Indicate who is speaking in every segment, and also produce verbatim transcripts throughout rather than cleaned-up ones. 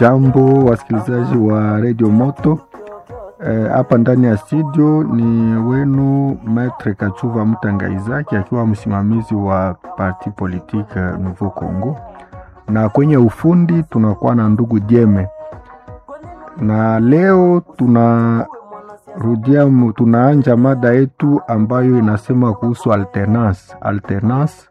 Speaker 1: Jambo wasikilizaji wa Radio Moto. Hapa e, ndani ya studio ni wenu Maitre Kachuva Mutangaizaki akiwa msimamizi wa parti politique Nouveau Congo, na kwenye ufundi tunakuwa na ndugu Dieme. Na leo tunarudia tunaanja mada yetu ambayo inasema kuhusu alternance. Alternance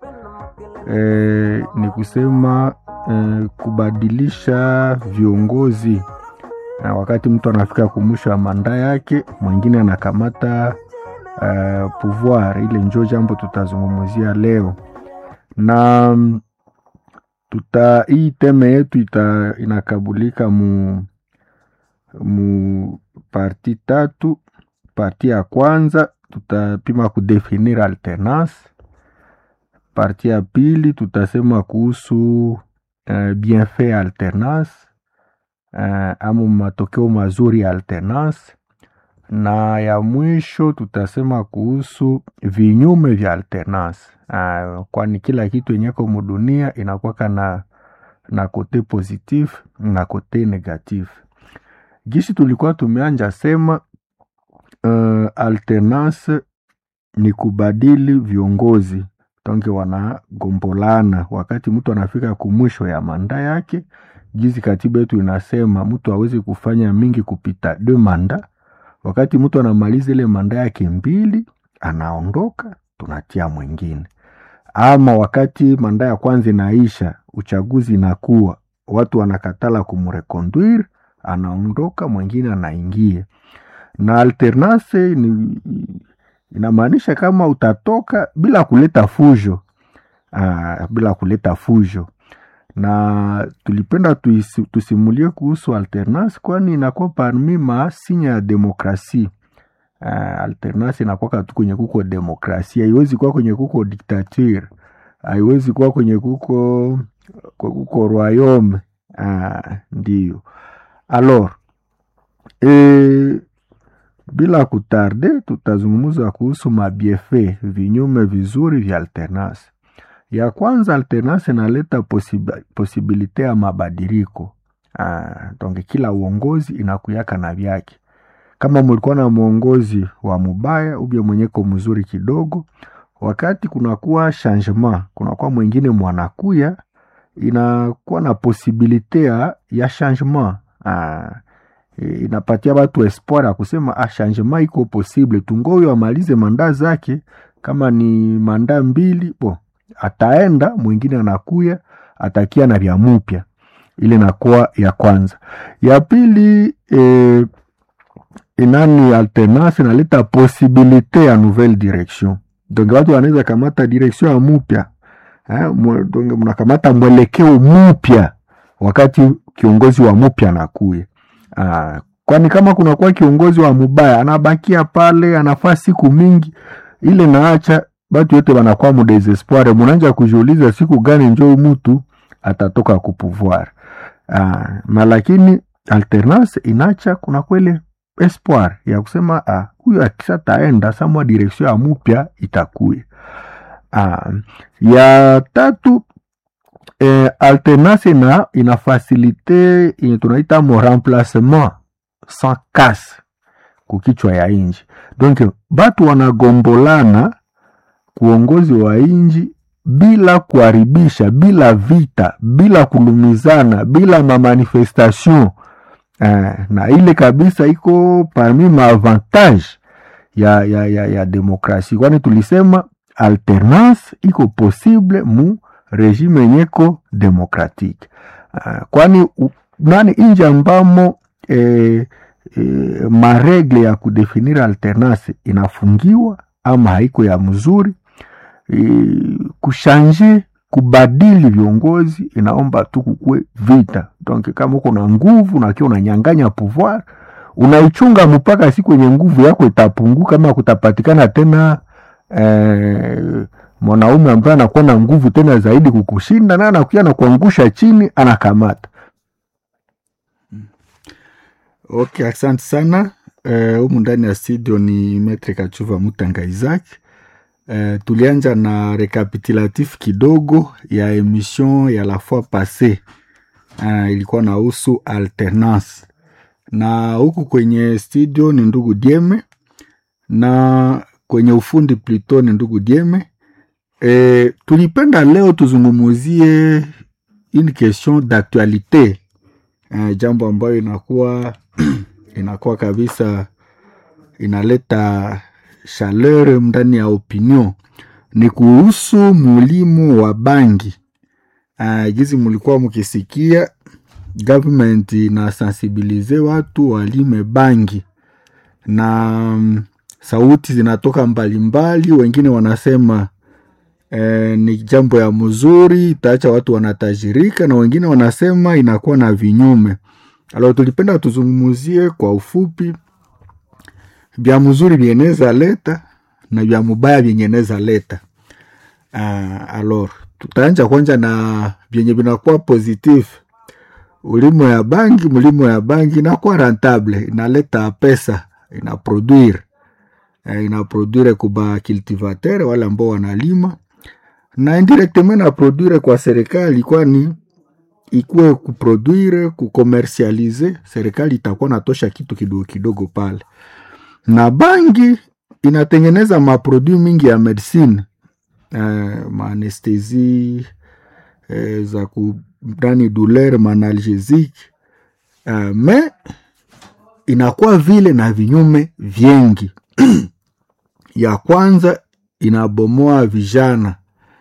Speaker 1: e, ni kusema e, kubadilisha viongozi. Na wakati mtu anafika kumwisho wa manda yake, mwingine anakamata uh, pouvoir. Ile njoo jambo tutazungumzia leo. Na tuta hii teme yetu ita inakabulika mu mu parti tatu. Parti ya kwanza tutapima kudefinir alternance. Parti ya pili tutasema kuhusu uh, bienfait alternance. Uh, amu matokeo mazuri ya alternance, na ya mwisho tutasema kuhusu vinyume vya alternance. Uh, kwani kila kitu yenyeko mudunia inakuwa na na kote positif na kote negatif. Gishi tulikuwa tumeanja sema uh, alternance ni kubadili viongozi. Tonge wanagombolana wakati mtu anafika kumwisho ya manda yake. Gizi katiba yetu inasema mtu hawezi kufanya mingi kupita deux manda. Wakati mtu anamaliza ile manda yake mbili, anaondoka, tunatia mwingine. Ama wakati manda ya kwanza inaisha, uchaguzi inakuwa, watu wanakatala kumreconduire, anaondoka, mwingine anaingia. Na alternance ni inamaanisha kama utatoka bila kuleta fujo. Aa, bila kuleta fujo. Na tulipenda tuisi, tusimulie kuhusu alternance kwani inakuwa parmi maasinya ya demokrasi. Uh, alternance inakuwa tu kwenye kuko demokrasi. Haiwezi kuwa kwenye kuko dictature. Haiwezi kuwa kwenye kuko kuko royaume. Uh, ndiyo. Alors, e, bila kutarde tutazungumza kuhusu mabienfait, vinyume vizuri vya alternance. Ya kwanza, alternance inaleta posib- posibilite ya mabadiliko. Ah, donge kila uongozi inakuyaka na vyake. Kama mulikuwa na muongozi wa mubaya, ubia mwenyeko mzuri kidogo, wakati kunakuwa changement, kunakuwa mwingine mwanakuya, inakuwa na posibilite ya changement. Ah, inapatia watu espoir ya kusema ah, changement iko possible. Tungoyo amalize manda zake, kama ni manda mbili, bo ataenda mwingine anakuya atakia na vya mupya. Ile inakuwa ya kwanza. Ya pili, e, inani alternance inaleta posibilite ya nouvelle direction. Donc watu wanaweza kamata direction ya mupya. Eh, donc mnakamata mwelekeo mupya wakati kiongozi wa mupya anakuya. Ah, kwani kama kuna kwa kiongozi wa mubaya anabakia pale anafaa siku mingi, ile naacha batu yote wanakuwa mu desespoir. Munanja kujiuliza siku gani njoo mtu atatoka ku pouvoir. Ah, na lakini alternance inacha kuna kwele espoir ya kusema ah, huyu akisataenda samwa direction ya mupya itakuya. Ah, ya tatu, eh, alternance na ina facilite ina tunaita mo remplacement sans casse kukichwa ya inji. Donc batu wanagombolana kuongozi wa inji bila kuharibisha, bila vita, bila kulumizana, bila ma manifestation. Eh, na ile kabisa iko parmi ma avantage ya ya ya ya demokrasi. Kwani tulisema alternance iko possible mu regime nyeko demokratique. Eh, kwani nani inji ambamo eh, eh, maregle ya kudefinir alternance inafungiwa ama haiko ya mzuri, E, kushanje kubadili viongozi inaomba tu kukue vita. Donc kama uko na nguvu na kio unanyanganya pouvoir, unaichunga mpaka siku yenye nguvu yako itapunguka, kama kutapatikana tena eh, mwanaume ambaye anakuwa na nguvu tena zaidi kukushinda, na anakuja na kuangusha chini anakamata. Okay, asante sana. Eh, humu ndani ya studio ni Maitre Kachuva Mutangaizaki. Uh, tulianja na recapitulatif kidogo ya emission ya la fois passée. uh, ilikuwa na husu alternance. Na huku kwenye studio ni ndugu Dieme, na kwenye ufundi Pluto ni ndugu Dieme. E, tulipenda leo tuzungumuzie une question d'actualité, e, jambo ambayo inakuwa inakuwa kabisa inaleta chaleur ndani ya opinion. Ni kuhusu mulimo wa bangi. Uh, jizi mulikuwa mukisikia government na sensibilize watu walime bangi, na um, sauti zinatoka mbalimbali. Wengine wanasema eh, ni jambo ya mzuri, itaacha watu wanatajirika, na wengine wanasema inakuwa na vinyume. Alors tulipenda tuzungumuzie kwa ufupi vya mzuri vieneza leta na vya mubaya vieneza leta. Uh, alors tutaanza kwanza na vyenye vinakuwa positif. Ulimo ya bangi, mulimo ya bangi inakuwa rentable, inaleta pesa, inaproduire eh, inaproduire kuba cultivateur wala ambao wanalima, na indirectement na produire kwa serikali, kwani ikuwe kuproduire, kukomercialize, serikali itakuwa natosha kitu kidogo kidogo pale. Na bangi inatengeneza maproduit mingi ya medicine, eh, maanestesi, eh, za kudani douleur, manalgesique, eh, me inakuwa vile na vinyume viengi. Ya kwanza inabomoa vijana.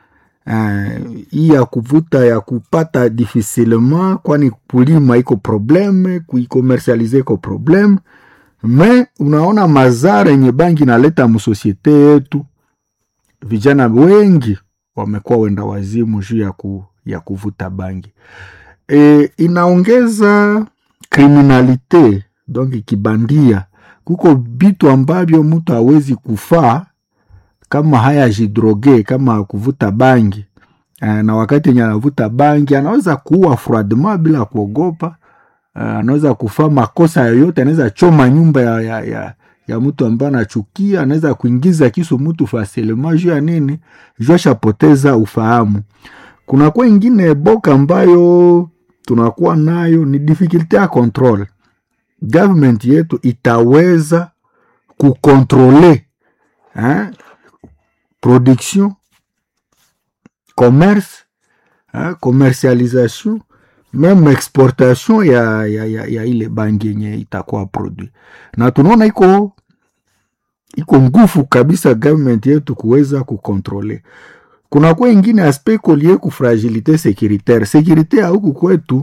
Speaker 1: Uh, hii ya kuvuta ya kupata difficilement, kwani kulima iko probleme, kuikomercialize iko probleme. Me unaona mazara yenye bangi naleta musosiete yetu, vijana wengi wamekuwa wenda wazimu juu ya, ku, ya kuvuta bangi. E, inaongeza kriminalite, donc kibandia. Kuko bitu ambavyo mtu hawezi kufaa kama haya jidroge, kama kuvuta bangi. E, na wakati yenye anavuta bangi anaweza kuua froidement bila kuogopa. E, anaweza kufaa makosa yoyote, anaweza choma nyumba ya, ya, ya, ya mtu ambaye anachukia, anaweza kuingiza kisu mtu facilement. Juu ya nini? Juu shapoteza ufahamu. Kuna kwa ingine boka ambayo tunakuwa nayo ni difficulty ya control. Government yetu itaweza kukontrole eh, production, commerce, eh, commercialisation, même exportation ya, ya, ya, ya ile bangi yenye itakuwa produit. Na tunaona iko iko nguvu kabisa government yetu kuweza kukontrole. Kuna kwa ingine aspect lié ku fragilité sécuritaire. Sécurité huku kwetu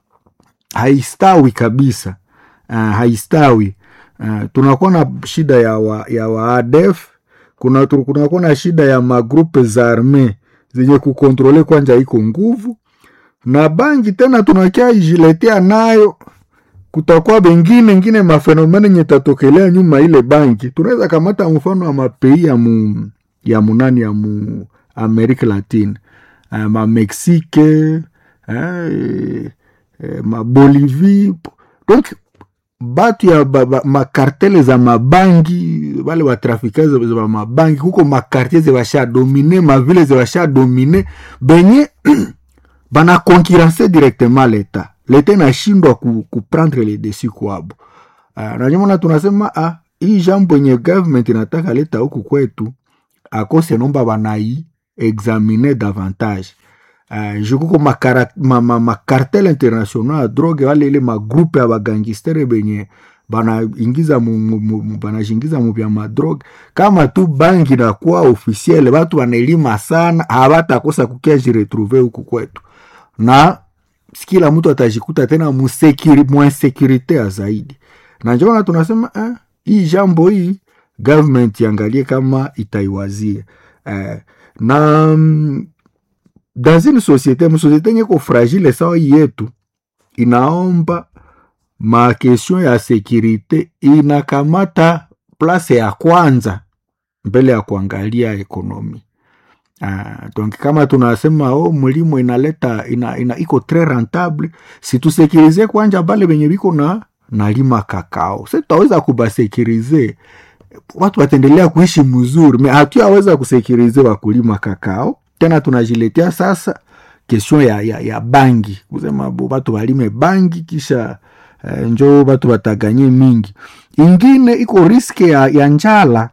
Speaker 1: haistawi kabisa. Uh, haistawi. Uh, tunakuwa na shida ya wa, ya wa A D F, kuna tunakuwa na shida ya magrupe za arme zenye kukontrole kwanja iko nguvu, na bangi tena tunakia ijiletea nayo. Kutakuwa bengine ngine mafenomene nye tatokelea nyuma ile bangi. Tunaweza kamata mfano wa mapei ya mu ya munani ya mu Amerika Latine, uh, ma Mexique, uh, uh, ma Bolivie. Donc batu ya ba, ba, makartele za mabangi, wale wa trafikazi za mabangi, huko makartie ze washa domine, mavile ze washa domine, benye bana concurrencer directement l'État. L'État inashindwa ku, ku prendre les dessus kwabo. Uh, na njema tunasema ah, hii jambo nye government inataka leta huku kwetu, akose nomba banai examiner davantage. Uh, jukuko makara, ma, ma, ma cartel international drogue, wale ile magrupe ya bagangisteri benye bana ingiza mu, mu, mu, bana jingiza mu bya madrogue. Kama tu bangi na kuwa officiel, watu wanaelima sana, habata kosa kukia jiretrouve huku kwetu. Na sikila mtu atajikuta tena musekiri, muinsekurite zaidi. Na njona tunasema eh, hii jambo hii government yangalie kama itaiwazie. Eh, na um, dans une société, une société nyeko fragile sawa yetu, inaomba ma question ya sécurité inakamata place ya kwanza mbele ya kuangalia ekonomi. Uh, donc kama tunasema oh mulimo inaleta ina, ina iko très rentable, si tu sécuriser kwanja bale benye biko na nalima kakao, sasa tutaweza kubasekirize watu watendelea kuishi mzuri. Me hatuyaweza kusekirize wakulima kakao. Tena tunajiletea sasa question ya, ya, ya bangi kusema bo batu balime bangi kisha eh, njo batu bataganye mingi. Ingine iko riske ya, ya njala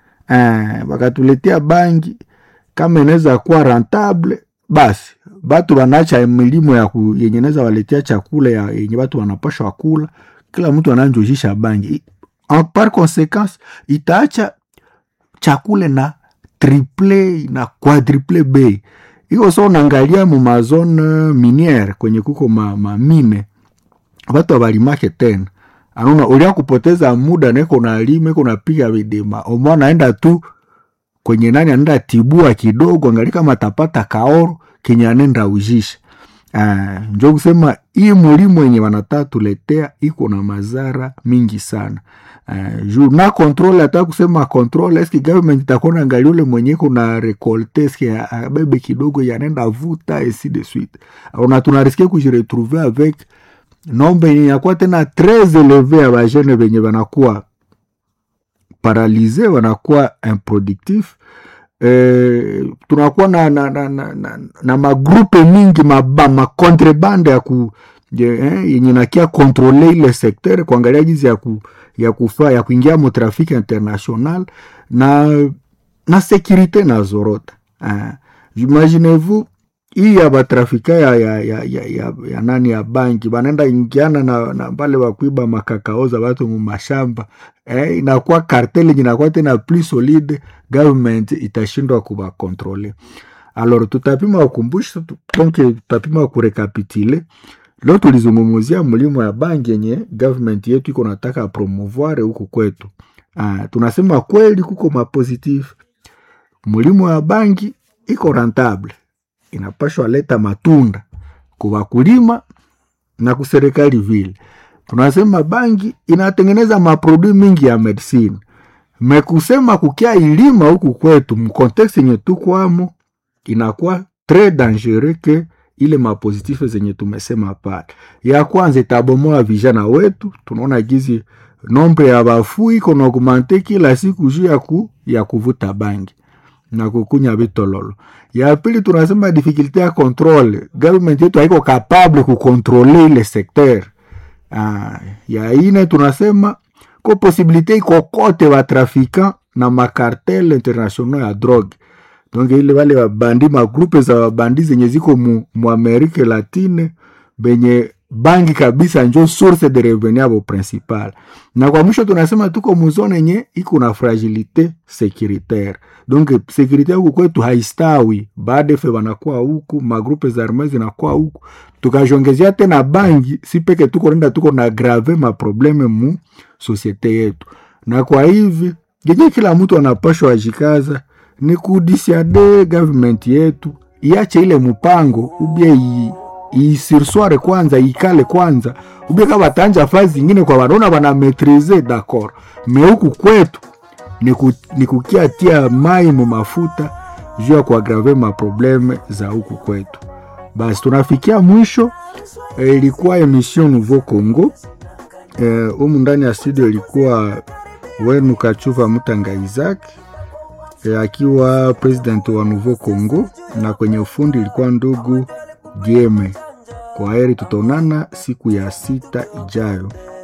Speaker 1: eh, bakatuletea bangi kama inaweza kuwa rentable basi batu banacha milimo ya ku, yenye neza waletea chakula ya yenye batu wanapasha wakula, kila mtu ananjojisha bangi. En par conséquence itaacha chakula na triple na quadruple bei. Iko so naangalia mu mazone miniere kwenye kuko ma, ma mine watu wabalimake tena. Anuna ulia kupoteza muda neko na alime kuna piga vidima. Omo naenda tu kwenye nani anaenda tibua kidogo angali kama tapata kaoro kenye anenda ujisha. Uh, njo kusema hii mulimo yenye wanataka tuletea iko na mazara mingi sana. Uh, juu na control hata kusema control eski government itakona angalia ule mwenye kuna rekolte eski abebe kidogo yanenda vuta esi de suite. Ona tunariske kujiretrouver avec nombre yenye yakuwa tena très élevé ya bajene benye banakuwa paralysé, wanakuwa improductif. Eh, tunakuwa na na na na, na, na magrupe mingi maba ma contrebande ya ku eh, yenye nakia contrôler ile secteur kuangalia jinsi ya ku ya kufa ya kuingia mu trafic international na na sécurité na zorota. Eh, imaginez-vous hii ya batrafika ya ya ya ya, ya, ya nani ya banki banaenda ingiana na na pale wakuiba makakaoza watu mu mashamba eh, inakuwa cartel inakuwa tena plus solide, government itashindwa kuba contrôler. Alors tutapima ukumbusha donc tutapima kurekapitule leo tulizungumzia mlimo ya banki yenye government yetu iko nataka promouvoir huko kwetu. Ah, tunasema kweli kuko ma positive, mlimo ya banki iko rentable, inapashwa leta matunda kwa wakulima na kuserikali vile. Tunasema bangi inatengeneza maproduit mingi ya medicine. Mekusema kukia ilima huku kwetu mkonteksti nye tuko amo inakuwa très dangereux ke ile mapositif zenye tumesema pale. Ya kwanza itabomoa vijana wetu, tunaona gizi nombre ya bafu iko na augmente kila siku juu ya ku ya kuvuta bangi na kukunya bitololo. Ya pili tunasema difficulté ya contrôle. Government yetu haiko capable kukontrole ile secteur. Ah, ya ine tunasema ko possibilité iko kote wa trafiquant na makartel international ya drogue. Donc ile wale wa bandi ma groupe za bandi zenye ziko mu, mu Amerique Latine benye bangi kabisa njo source de revenu abo principal. Na kwa mwisho tunasema tuko muzone yenye iko na fragilité sécuritaire. Donc sécurité huko kwetu haistawi, baada fe wanakuwa huku, magrupe za armée zinakuwa huku. Tukajongezea tena bangi, si peke tuko nenda tuko na grave ma probleme mu societe yetu. Na kwa hivi, yenye kila mtu anapashwa ajikaza ni kudisiade government yetu iache ile mpango ubie i isirsware kwanza ikale kwanza ubie kama tanja fazi zingine kwa wanona wana maîtriser d'accord, mais huku kwetu ni, ku, ni kukia tia mai mu mafuta juu ya kuagrave ma probleme za huku kwetu. Basi tunafikia mwisho. E, ilikuwa emission Nouveau Congo. E, umu ndani ya studio ilikuwa wenu Kachuva Mutanga Isaac e, akiwa president wa Nouveau Congo, na kwenye ufundi ilikuwa ndugu Dieme. Kwa heri, tutaonana siku ya sita ijayo.